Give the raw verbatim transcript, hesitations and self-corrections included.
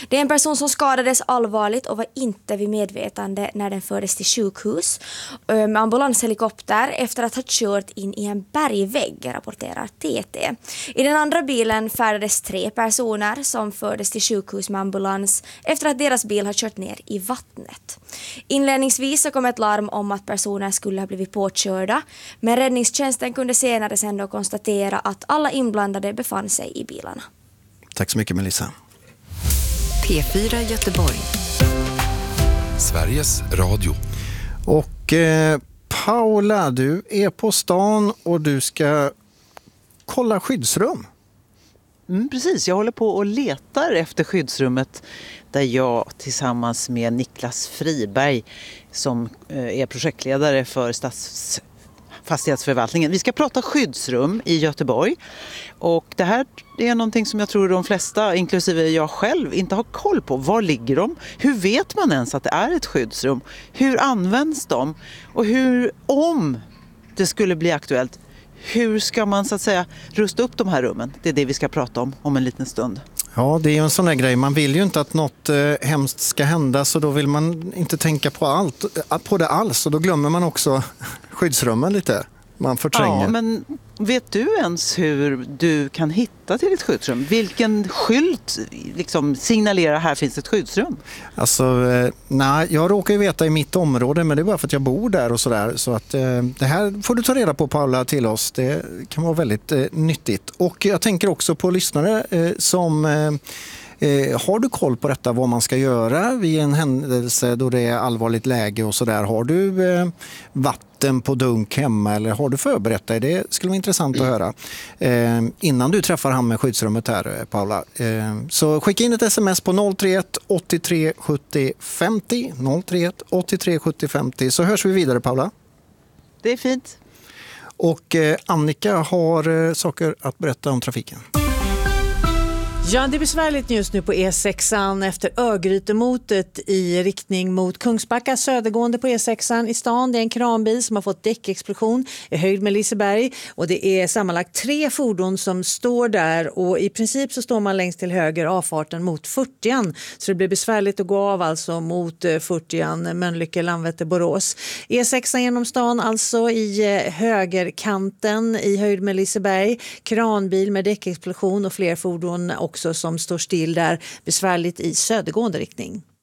Det är en person som skadades allvarligt och var inte vid medvetande när den fördes till sjukhus med ambulanshelikopter efter att ha kört in i en bergvägg, rapporterar T T. I den andra bilen färdades tre personer som fördes till sjukhus med ambulans efter att deras bil har kört ner i vattnet. Inledningsvis så kom ett larm om att personer skulle ha blivit påkörda, men räddningstjänsten kunde senare sen då konstatera att alla inblandade befann sig i bilarna. Tack så mycket, Melissa. P fyra Göteborg. Sveriges Radio. Och eh, Paula, du är på stan och du ska kolla skyddsrum. Mm, precis, jag håller på och letar efter skyddsrummet där jag tillsammans med Niklas Friberg som är projektledare för stadsfastighetsförvaltningen. Vi ska prata skyddsrum i Göteborg och det här är någonting som jag tror de flesta, inklusive jag själv, inte har koll på. Var ligger de? Hur vet man ens att det är ett skyddsrum? Hur används de? Och hur, om det skulle bli aktuellt, hur ska man så att säga rusta upp de här rummen? Det är det vi ska prata om om en liten stund. Ja, det är ju en sån där grej. Man vill ju inte att något eh, hemskt ska hända, så då vill man inte tänka på allt, på det alls. Och då glömmer man också skyddsrummen lite. Man förtränger. Ja, men vet du ens hur du kan hitta till ett skyddsrum? Vilken skylt liksom signalerar här finns ett skyddsrum? Alltså, eh, nej, jag råkar ju veta i mitt område, men det är bara för att jag bor där och sådär. Så att eh, det här får du ta reda på, Paula, till oss. Det kan vara väldigt eh, nyttigt. Och jag tänker också på lyssnare eh, som... Eh, Eh, har du koll på detta, vad man ska göra vid en händelse då det är allvarligt läge och sådär? Har du eh, vatten på dunk hemma eller har du förberett dig? Det skulle vara intressant att höra. Eh, innan du träffar han med skyddsrummet här, Paula. Eh, så skicka in ett sms på noll tre ett åttiotre sjuttio femtio. noll tre ett åttiotre sjuttio femtio. Så hörs vi vidare, Paula. Det är fint. Och eh, Annika har eh, saker att berätta om trafiken. Ja, det är besvärligt just nu på E sexan efter Örgrytemotet i riktning mot Kungsbacka, södergående på E sexan i stan. Det är en kranbil som har fått däckexplosion i höjd med Liseberg och det är sammanlagt tre fordon som står där och i princip så står man längst till höger avfarten mot fyrtian, så det blir besvärligt att gå av alltså mot fyrtian, Mölnlycke, Landvetter, Borås. E sexan genom stan alltså i högerkanten i höjd med Liseberg, kranbil med däckexplosion och fler fordon också som står still där, besvärligt i södergående riktning.